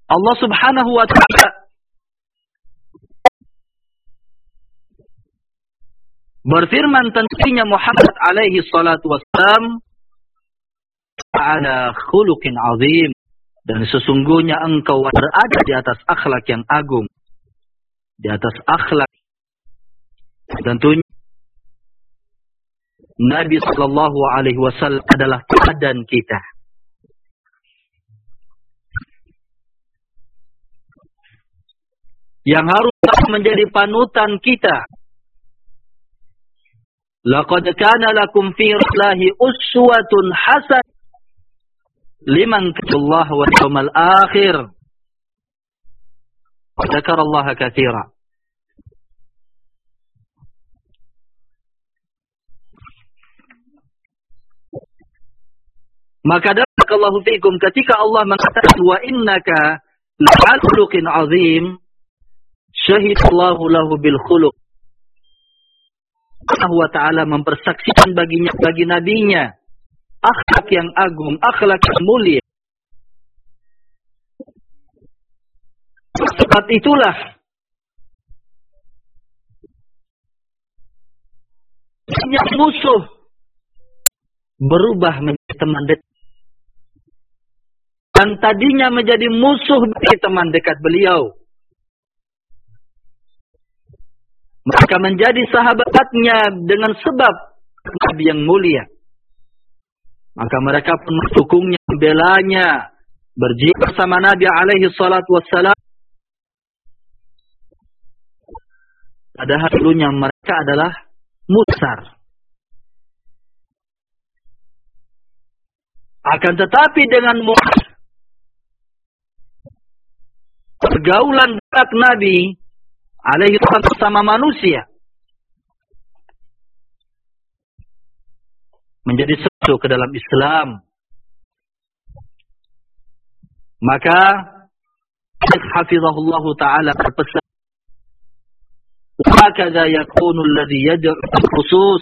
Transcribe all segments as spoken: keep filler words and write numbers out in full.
Allah Subhanahu wa ta'ala berfirman tentang Muhammad alaihi salatu wassalam, ala khuluqin azim, dan sesungguhnya engkau berada di atas akhlak yang agung, di atas akhlak. Tentunya Nabi sallallahu alaihi wasallam adalah teladan kita. Yang harus menjadi panutan kita. Laqad kana lakum fi rasulillahi uswatun hasan liman kallaha wal yawmal akhir. Dzakarallaha katsira. Maka barakallahu fikum ketika Allah mengatakan wa innaka la'al khuluqin azim, syahidallahu lahu bil khuluq. Allah wa ta'ala mempersaksikan baginya, bagi nabinya akhlak yang agung, akhlak yang mulia. Sebab itulah banyak musuh berubah menjadi teman dekat. Dan tadinya menjadi musuh bagi teman dekat beliau, maka menjadi sahabatnya dengan sebab Nabi yang mulia. Maka mereka pun mendukungnya, membelanya, berjihad bersama Nabi alaihi salatu wassalam. Padahal dulunya mereka adalah mutsar. Akan tetapi dengan pergaulan dekat Nabi alaihi salam bersama manusia, menjadi sesuatu ke dalam Islam, maka hafizahullah ta'ala berpesan, hakadha yakunu alladhi yad'u khusus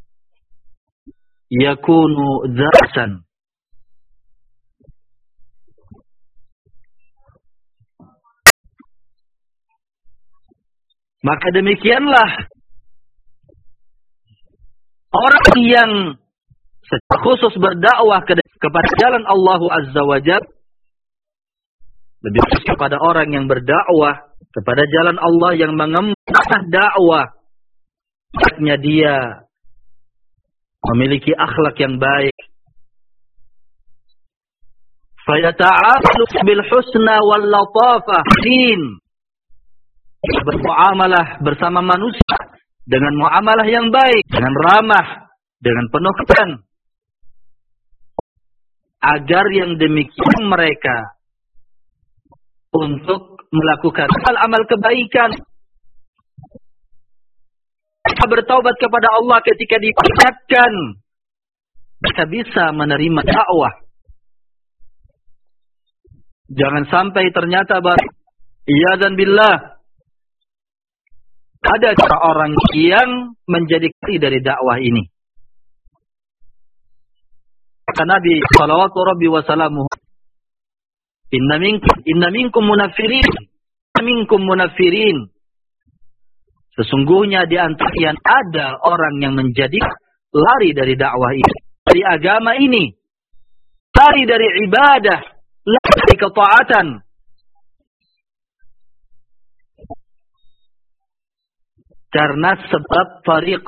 yakunu dharsan. Maka demikianlah orang yang secara khusus berdakwah kepada jalan Allah Azza wa Jalla, lebih khusus kepada orang yang berdakwah kepada jalan Allah yang mengemban dakwah, hendaknya dia memiliki akhlak yang baik. Fayata'amalu bil husna wal latafah din, bermuamalah bersama manusia dengan muamalah yang baik, dengan ramah, dengan penuh ketan, agar yang demikian mereka untuk melakukan amal-amal kebaikan, mereka bertaubat kepada Allah ketika diperingatkan, mereka bisa menerima dakwah. Jangan sampai ternyata baru iyadzan billah ada orang yang menjadi kiri dari dakwah ini. Kata Nabi sallallahu rabbi wa salamuhu, inna minkum inna minkum munafirin, minkum munafirin. Sesungguhnya di antara kalian ada orang yang menjadi lari dari dakwah ini, dari agama ini, lari dari ibadah, lari dari ketaatan. Karena sebab fariq.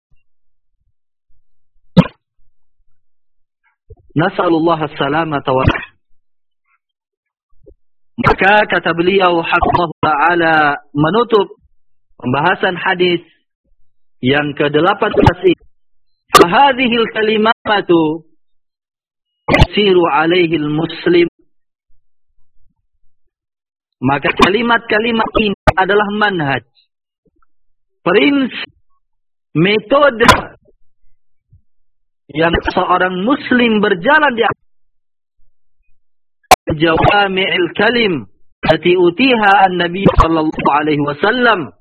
Nas'alullah as-salamata wa Maka kata beliau hafizahullah ta'ala menutup pembahasan hadis yang ke-delapan belas ini. Fahadhil kalimatu yasiru alaihi al-muslim. Maka kalimat-kalimat ini adalah manhaj, prinsip, metode yang seorang muslim berjalan di jawami'il kalim allati utiha an-nabi sallallahu alaihi wasallam,